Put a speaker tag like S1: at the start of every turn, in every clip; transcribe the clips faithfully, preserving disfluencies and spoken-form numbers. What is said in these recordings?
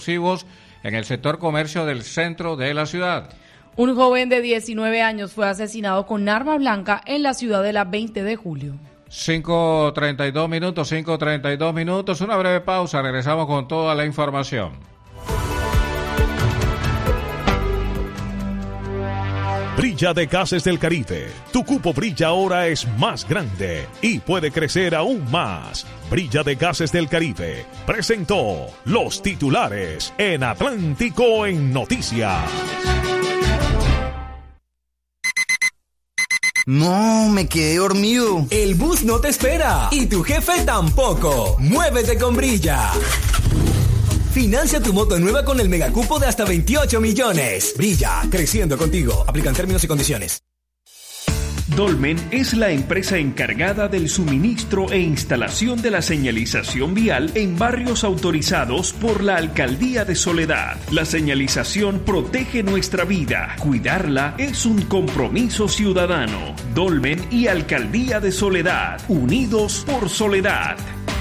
S1: explosivos en el sector comercio del centro de la ciudad.
S2: Un joven de diecinueve años fue asesinado con arma blanca en la ciudadela veinte de julio.
S1: cinco treinta y dos minutos, cinco treinta y dos minutos, una breve pausa, regresamos con toda la información.
S3: Brilla de Gases del Caribe. Tu cupo Brilla ahora es más grande y puede crecer aún más. Brilla de Gases del Caribe presentó los titulares en Atlántico en Noticias.
S4: No, me quedé dormido.
S5: El bus no te espera y tu jefe tampoco. Muévete con Brilla. Financia tu moto nueva con el megacupo de hasta veintiocho millones. Brilla, creciendo contigo. Aplican términos y condiciones.
S6: Dolmen es la empresa encargada del suministro e instalación de la señalización vial en barrios autorizados por la Alcaldía de Soledad. La señalización protege nuestra vida. Cuidarla es un compromiso ciudadano. Dolmen y Alcaldía de Soledad, unidos por Soledad.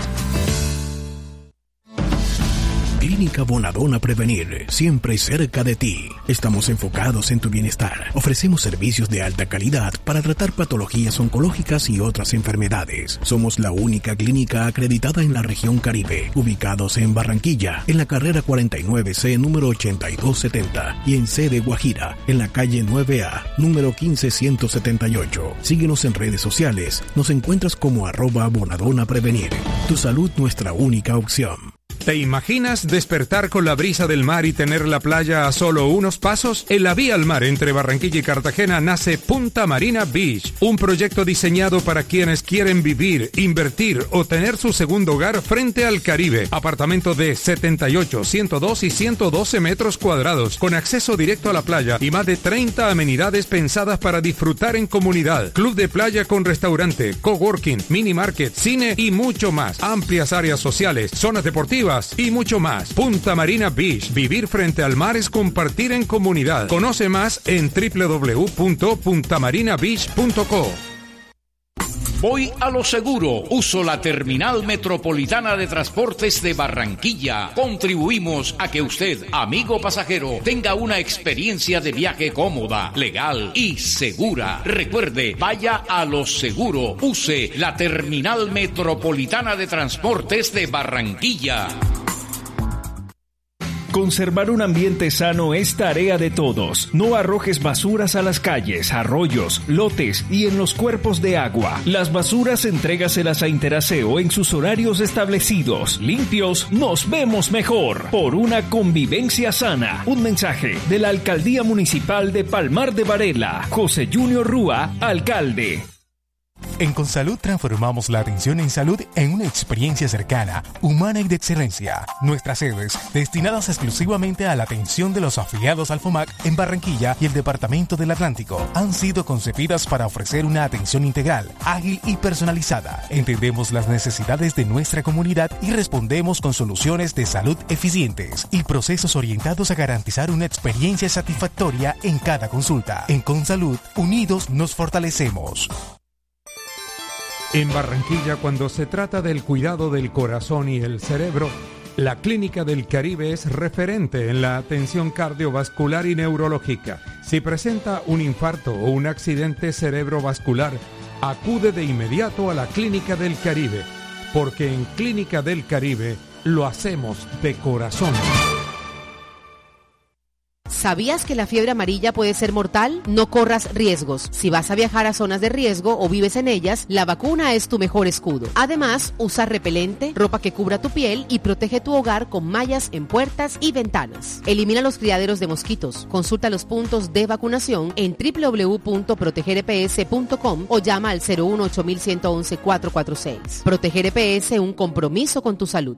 S7: Clínica Bonadona Prevenir, siempre cerca de ti. Estamos enfocados en tu bienestar. Ofrecemos servicios de alta calidad para tratar patologías oncológicas y otras enfermedades. Somos la única clínica acreditada en la región Caribe, ubicados en Barranquilla, en la carrera cuarenta y nueve C, número ochenta y dos setenta, y en C de Guajira, en la calle nueve A, número quince ciento setenta y ocho. Síguenos en redes sociales. Nos encuentras como arroba Bonadona Prevenir. Tu salud, nuestra única opción.
S8: ¿Te imaginas despertar con la brisa del mar y tener la playa a solo unos pasos? En la vía al mar entre Barranquilla y Cartagena nace Punta Marina Beach, un proyecto diseñado para quienes quieren vivir, invertir o tener su segundo hogar frente al Caribe. Apartamento de setenta y ocho, ciento dos y ciento doce metros cuadrados, con acceso directo a la playa y más de treinta amenidades pensadas para disfrutar en comunidad. Club de playa con restaurante, coworking, mini market, cine y mucho más. Amplias áreas sociales, zonas deportivas y mucho más. Punta Marina Beach. Vivir frente al mar es compartir en comunidad. Conoce más en doble u doble u doble u punto punta marina beach punto co.
S9: Voy a lo seguro. Uso la Terminal Metropolitana de Transportes de Barranquilla. Contribuimos a que usted, amigo pasajero, tenga una experiencia de viaje cómoda, legal y segura. Recuerde, vaya a lo seguro. Use la Terminal Metropolitana de Transportes de Barranquilla.
S6: Conservar un ambiente sano es tarea de todos. No arrojes basuras a las calles, arroyos, lotes y en los cuerpos de agua. Las basuras entrégaselas a Interaseo en sus horarios establecidos. Limpios, nos vemos mejor. Por una convivencia sana. Un mensaje de la Alcaldía Municipal de Palmar de Varela. José Junior Rúa, alcalde.
S10: En Consalud transformamos la atención en salud en una experiencia cercana, humana y de excelencia. Nuestras sedes, destinadas exclusivamente a la atención de los afiliados al FOMAC en Barranquilla y el Departamento del Atlántico, han sido concebidas para ofrecer una atención integral, ágil y personalizada. Entendemos las necesidades de nuestra comunidad y respondemos con soluciones de salud eficientes y procesos orientados a garantizar una experiencia satisfactoria en cada consulta. En Consalud, unidos nos fortalecemos.
S8: En Barranquilla, cuando se trata del cuidado del corazón y el cerebro, la Clínica del Caribe es referente en la atención cardiovascular y neurológica. Si presenta un infarto o un accidente cerebrovascular, acude de inmediato a la Clínica del Caribe, porque en Clínica del Caribe lo hacemos de corazón.
S11: ¿Sabías que la fiebre amarilla puede ser mortal? No corras riesgos. Si vas a viajar a zonas de riesgo o vives en ellas, la vacuna es tu mejor escudo. Además, usa repelente, ropa que cubra tu piel y protege tu hogar con mallas en puertas y ventanas. Elimina los criaderos de mosquitos. Consulta los puntos de vacunación en doble u doble u doble u punto proteger e pe ese punto com o llama al cero uno ocho uno uno uno cuatro cuatro seis. Proteger E P S, un compromiso con tu salud.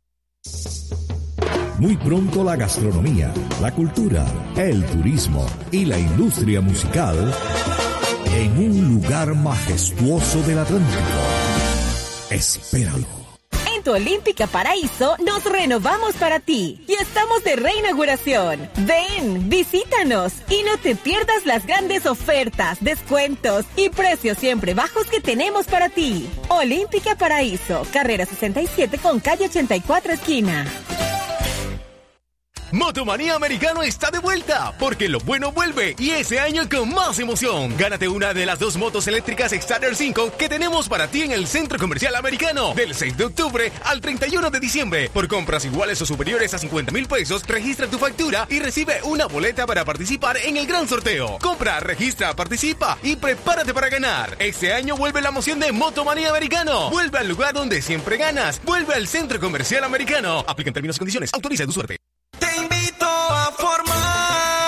S12: Muy pronto la gastronomía, la cultura, el turismo y la industria musical en un lugar majestuoso del Atlántico. Espéralo.
S13: En tu Olímpica Paraíso nos renovamos para ti y estamos de reinauguración. Ven, visítanos y no te pierdas las grandes ofertas, descuentos y precios siempre bajos que tenemos para ti. Olímpica Paraíso, carrera sesenta y siete con calle ochenta y cuatro esquina.
S14: Motomanía Americano está de vuelta, porque lo bueno vuelve y ese año con más emoción. Gánate una de las dos motos eléctricas Starter cinco que tenemos para ti en el Centro Comercial Americano del seis de octubre al treinta y uno de diciembre. Por compras iguales o superiores a cincuenta mil pesos, registra tu factura y recibe una boleta para participar en el gran sorteo. Compra, registra, participa y prepárate para ganar. Este año vuelve la emoción de Motomanía Americano. Vuelve al lugar donde siempre ganas. Vuelve al Centro Comercial Americano. Aplican términos y condiciones. Autoriza tu suerte.
S15: Te invito a formar.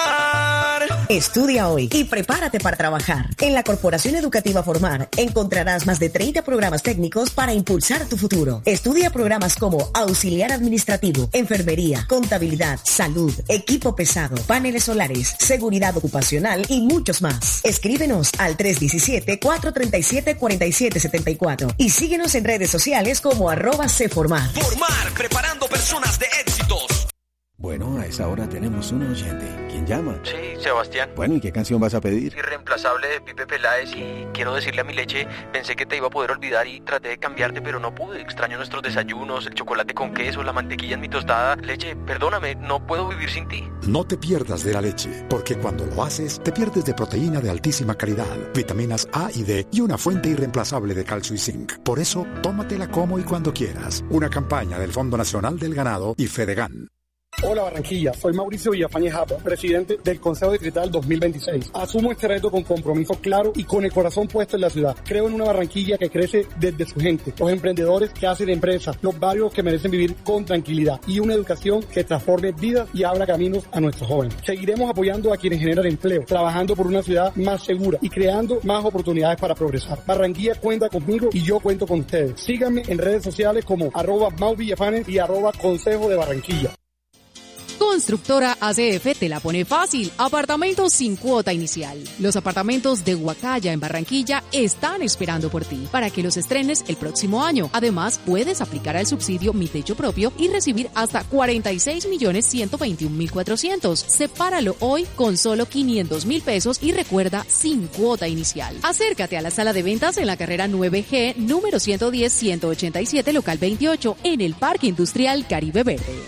S16: Estudia hoy y prepárate para trabajar. En la Corporación Educativa Formar encontrarás más de treinta programas técnicos para impulsar tu futuro. Estudia programas como auxiliar administrativo, enfermería, contabilidad, salud, equipo pesado, paneles solares, seguridad ocupacional y muchos más. Escríbenos al tres uno siete, cuatro tres siete, cuatro siete siete cuatro y síguenos en redes sociales como arroba Cformar.
S15: Formar, preparando personas de éxitos.
S17: Bueno, a esa hora tenemos un oyente. ¿Quién llama?
S18: Sí, Sebastián.
S17: Bueno, ¿y qué canción vas a pedir?
S18: Irreemplazable de Pipe Peláez. Y quiero decirle a mi leche, pensé que te iba a poder olvidar y traté de cambiarte, pero no pude. Extraño nuestros desayunos, el chocolate con queso, la mantequilla en mi tostada. Leche, perdóname, no puedo vivir sin ti.
S19: No te pierdas de la leche, porque cuando lo haces, te pierdes de proteína de altísima calidad, vitaminas A y D y una fuente irreemplazable de calcio y zinc. Por eso, tómatela como y cuando quieras. Una campaña del Fondo Nacional del Ganado y Fedegan.
S20: Hola Barranquilla, soy Mauricio Villafañe Japa, presidente del Consejo Distrital dos mil veintiséis. Asumo este reto con compromiso claro y con el corazón puesto en la ciudad. Creo en una Barranquilla que crece desde su gente, los emprendedores que hacen empresas, los barrios que merecen vivir con tranquilidad y una educación que transforme vidas y abra caminos a nuestros jóvenes. Seguiremos apoyando a quienes generan empleo, trabajando por una ciudad más segura y creando más oportunidades para progresar. Barranquilla cuenta conmigo y yo cuento con ustedes. Síganme en redes sociales como arroba Mau Villafañe y arroba Consejo de Barranquilla.
S21: Constructora A C F te la pone fácil. Apartamentos sin cuota inicial. Los apartamentos de Huacaya en Barranquilla están esperando por ti para que los estrenes el próximo año. Además, puedes aplicar al subsidio Mi Techo Propio y recibir hasta cuarenta y seis millones ciento veintiún mil cuatrocientos. Sepáralo hoy con solo quinientos mil pesos y recuerda, sin cuota inicial. Acércate a la sala de ventas en la carrera nueve G, número ciento diez, ciento ochenta y siete, local veintiocho, en el Parque Industrial Caribe Verde.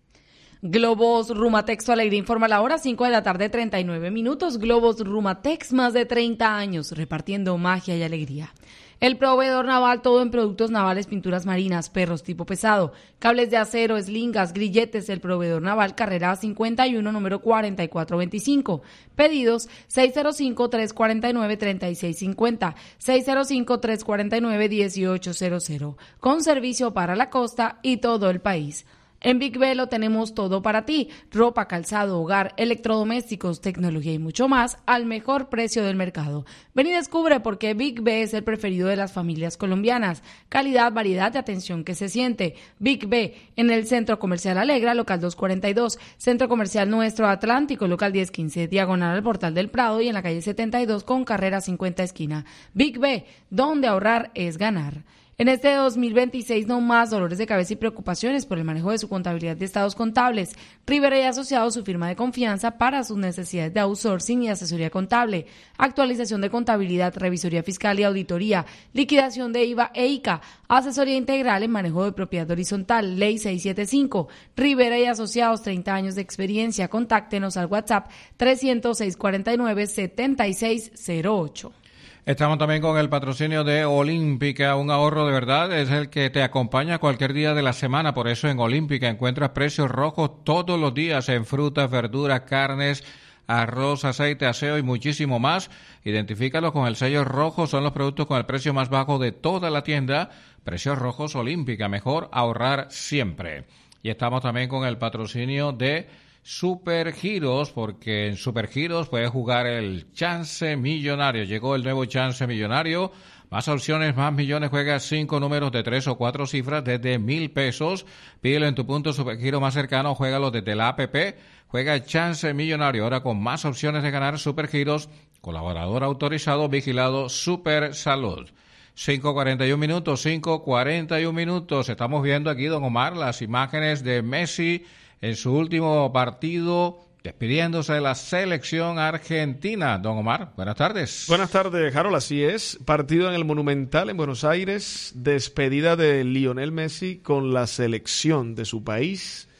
S2: Globos Rumatex, tu alegría informa la hora, cinco de la tarde, treinta y nueve minutos. Globos Rumatex, más de treinta años, repartiendo magia y alegría. El proveedor naval, todo en productos navales, pinturas marinas, perros tipo pesado, cables de acero, eslingas, grilletes. El proveedor naval, carrera cincuenta y uno, número cuarenta y cuatro veinticinco. Pedidos seis cero cinco, tres cuatro nueve, tres seis cinco cero, seis cero cinco, tres cuatro nueve, uno ocho cero cero. Con servicio para la costa y todo el país. En Big B lo tenemos todo para ti: ropa, calzado, hogar, electrodomésticos, tecnología y mucho más al mejor precio del mercado. Ven y descubre por qué Big B es el preferido de las familias colombianas. Calidad, variedad y atención que se siente. Big B en el Centro Comercial Alegra, local doscientos cuarenta y dos, Centro Comercial Nuestro Atlántico, local diez quince, diagonal al Portal del Prado y en la calle setenta y dos con carrera cincuenta esquina. Big B, donde ahorrar es ganar. En este dos mil veintiséis, no más dolores de cabeza y preocupaciones por el manejo de su contabilidad de estados contables. Rivera y Asociados, su firma de confianza para sus necesidades de outsourcing y asesoría contable, actualización de contabilidad, revisoría fiscal y auditoría, liquidación de I V A e I C A, asesoría integral en manejo de propiedad horizontal, ley seiscientos setenta y cinco. Rivera y Asociados, treinta años de experiencia. Contáctenos al WhatsApp trescientos seis cuarenta y nueve, setenta y seis cero ocho.
S1: Estamos también con el patrocinio de Olímpica, un ahorro de verdad, es el que te acompaña cualquier día de la semana. Por eso en Olímpica encuentras precios rojos todos los días en frutas, verduras, carnes, arroz, aceite, aseo y muchísimo más. Identifícalos con el sello rojo, son los productos con el precio más bajo de toda la tienda. Precios rojos Olímpica, mejor ahorrar siempre. Y estamos también con el patrocinio de Supergiros, porque en Supergiros puedes jugar el Chance Millonario. Llegó el nuevo Chance Millonario. Más opciones, más millones. Juega cinco números de tres o cuatro cifras desde mil pesos. Pídelo en tu punto Supergiro más cercano. Juégalo desde la app. Juega el Chance Millonario. Ahora con más opciones de ganar. Supergiros, colaborador autorizado, vigilado, Super Salud. cinco cuarenta y un minutos, cinco cuarenta y un minutos. Estamos viendo aquí, don Omar, las imágenes de Messi en su último partido, despidiéndose de la selección argentina. Don Omar, buenas tardes.
S22: Buenas tardes, Harold, así es. Partido en el Monumental en Buenos Aires, despedida de Lionel Messi con la selección de su país.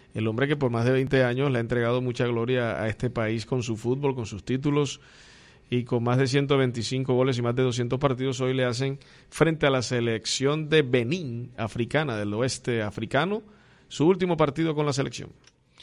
S22: el hombre que por más de veinte años le ha entregado mucha gloria a este país con su fútbol, con sus títulos, y con más de ciento veinticinco goles y más de doscientos partidos, hoy le hacen frente a la selección de Benín, africana, del oeste africano, su último partido con la selección.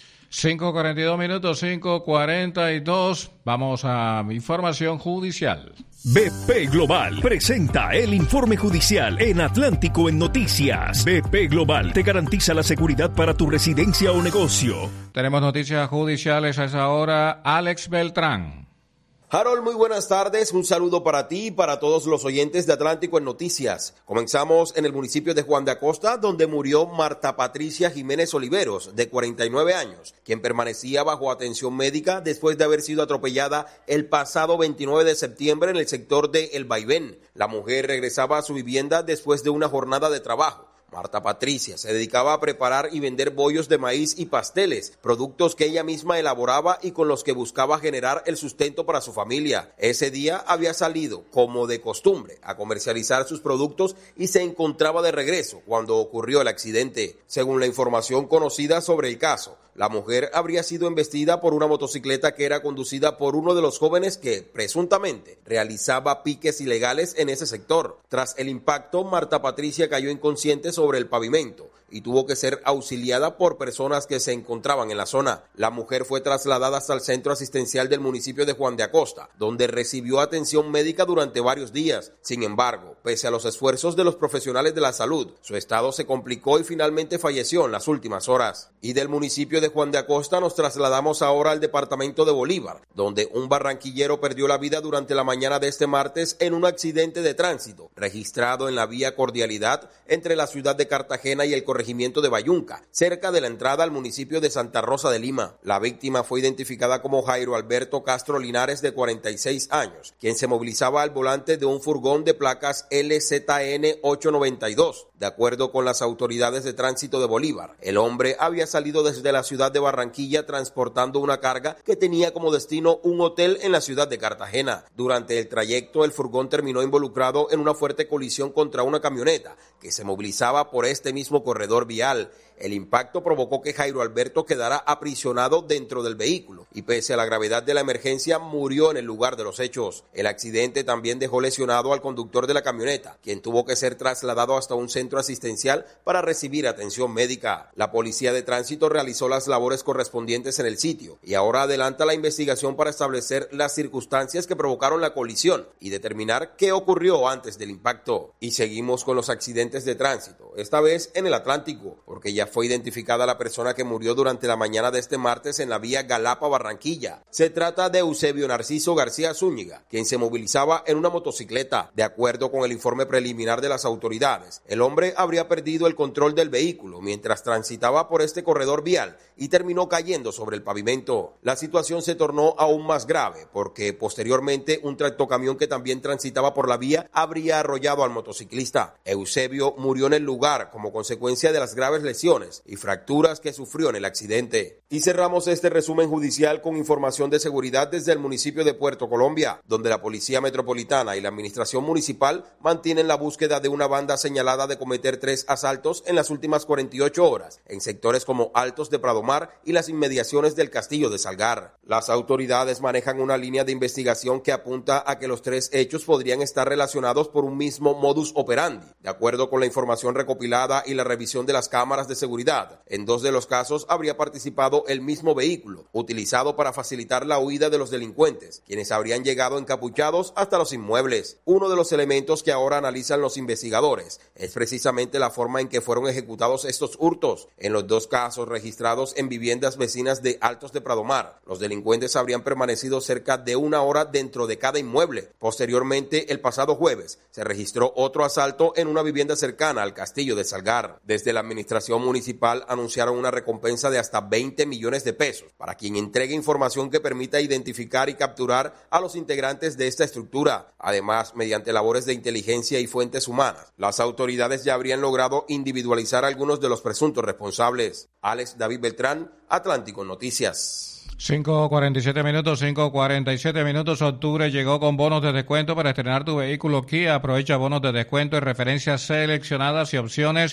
S1: cinco cuarenta y dos minutos, cinco cuarenta y dos. Vamos a información judicial.
S6: B P Global presenta el informe judicial en Atlántico en Noticias. B P Global te garantiza la seguridad para tu residencia o negocio.
S1: Tenemos noticias judiciales a esa hora. Alex Beltrán.
S3: Harold, muy buenas tardes. Un saludo para ti y para todos los oyentes de Atlántico en Noticias. Comenzamos en el municipio de Juan de Acosta, donde murió Marta Patricia Jiménez Oliveros, de cuarenta y nueve años, quien permanecía bajo atención médica después de haber sido atropellada el pasado veintinueve de septiembre en el sector de El Vaivén. La mujer regresaba a su vivienda después de una jornada de trabajo. Marta Patricia se dedicaba a preparar y vender bollos de maíz y pasteles, productos que ella misma elaboraba y con los que buscaba generar el sustento para su familia. Ese día había salido, como de costumbre, a comercializar sus productos y se encontraba de regreso cuando ocurrió el accidente. Según la información conocida sobre el caso, la mujer habría sido embestida por una motocicleta que era conducida por uno de los jóvenes que, presuntamente, realizaba piques ilegales en ese sector. Tras el impacto, Marta Patricia cayó inconsciente sobre el pavimento y tuvo que ser auxiliada por personas que se encontraban en la zona. La mujer fue trasladada hasta el centro asistencial del municipio de Juan de Acosta, donde recibió atención médica durante varios días. Sin embargo, pese a los esfuerzos de los profesionales de la salud, su estado se complicó y finalmente falleció en las últimas horas. Y del municipio de Juan de Acosta nos trasladamos ahora al departamento de Bolívar, donde un barranquillero perdió la vida durante la mañana de este martes en un accidente de tránsito registrado en la vía Cordialidad entre la ciudad de Cartagena y el corregimiento de Bayunca, cerca de la entrada al municipio de Santa Rosa de Lima. La víctima fue identificada como Jairo Alberto Castro Linares, de cuarenta y seis años, quien se movilizaba al volante de un furgón de placas L Z N ochocientos noventa y dos. De acuerdo con las autoridades de tránsito de Bolívar, el hombre había salido desde la ciudad de Barranquilla transportando una carga que tenía como destino un hotel en la ciudad de Cartagena. Durante el trayecto, el furgón terminó involucrado en una fuerte colisión contra una camioneta que se movilizaba por este mismo corredor vial. El impacto provocó que Jairo Alberto quedara aprisionado dentro del vehículo y, pese a la gravedad de la emergencia, murió en el lugar de los hechos. El accidente también dejó lesionado al conductor de la camioneta, quien tuvo que ser trasladado hasta un centro asistencial para recibir atención médica. La policía de tránsito realizó las labores correspondientes en el sitio y ahora adelanta la investigación para establecer las circunstancias que provocaron la colisión y determinar qué ocurrió antes del impacto. Y seguimos con los accidentes de tránsito, esta vez en el Atlántico, porque ya fue identificada la persona que murió durante la mañana de este martes en la vía Galapa-Barranquilla. Se trata de Eusebio Narciso García Zúñiga, quien se movilizaba en una motocicleta. De acuerdo con el informe preliminar de las autoridades, el hombre habría perdido el control del vehículo mientras transitaba por este corredor vial y terminó cayendo sobre el pavimento. La situación se tornó aún más grave porque posteriormente un tractocamión que también transitaba por la vía habría arrollado al motociclista. Eusebio murió en el lugar como consecuencia de las graves lesiones y fracturas que sufrió en el accidente. Y cerramos este resumen judicial con información de seguridad desde el municipio de Puerto Colombia, donde la Policía Metropolitana y la Administración Municipal mantienen la búsqueda de una banda señalada de cometer tres asaltos en las últimas cuarenta y ocho horas, en sectores como Altos de Pradomar y las inmediaciones del Castillo de Salgar. Las autoridades manejan una línea de investigación que apunta a que los tres hechos podrían estar relacionados por un mismo modus operandi. De acuerdo con la información recopilada y la revisión de las cámaras de seguridad, en dos de los casos habría participado el mismo vehículo, utilizado para facilitar la huida de los delincuentes, quienes habrían llegado encapuchados hasta los inmuebles. Uno de los elementos que ahora analizan los investigadores es precisamente la forma en que fueron ejecutados estos hurtos. En los dos casos registrados en viviendas vecinas de Altos de Pradomar, los delincuentes habrían permanecido cerca de una hora dentro de cada inmueble. Posteriormente, el pasado jueves, se registró otro asalto en una vivienda cercana al Castillo de Salgar. Desde la administración municipal anunciaron una recompensa de hasta veinte millones de pesos para quien entregue información que permita identificar y capturar a los integrantes de esta estructura. Además, mediante labores de inteligencia y fuentes humanas, las autoridades ya habrían logrado individualizar a algunos de los presuntos responsables. Alex David Beltrán, Atlántico Noticias.
S1: cinco cuarenta y siete minutos, cinco cuarenta y siete minutos. Octubre llegó con bonos de descuento para estrenar tu vehículo Kia. Aprovecha bonos de descuento en referencias seleccionadas y opciones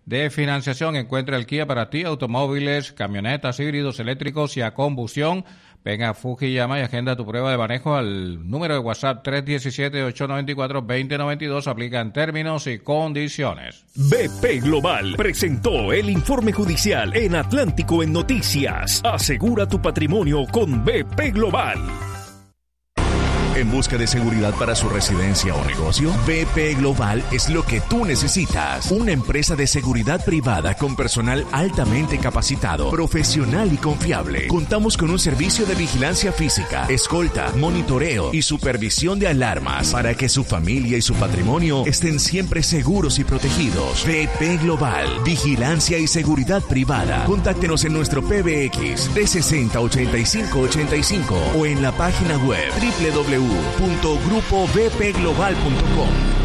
S1: de financiación. Encuentra el Kia para ti, automóviles, camionetas, híbridos, eléctricos y a combustión. Venga a Fuji, llama y agenda tu prueba de manejo al número de WhatsApp tres uno siete, ocho nueve cuatro, dos cero nueve dos. Aplican términos y condiciones.
S6: B P Global presentó el informe judicial en Atlántico en Noticias. Asegura tu patrimonio con B P Global.
S4: ¿En busca de seguridad para su residencia o negocio? B P Global es lo que tú necesitas. Una empresa de seguridad privada con personal altamente capacitado, profesional y confiable. Contamos con un servicio de vigilancia física, escolta, monitoreo y supervisión de alarmas para que su familia y su patrimonio estén siempre seguros y protegidos. B P Global, vigilancia y seguridad privada. Contáctenos en nuestro P B X trescientos sesenta, ochenta y cinco ochenta y cinco o en la página web doble u doble u doble u punto grupo b p global punto com.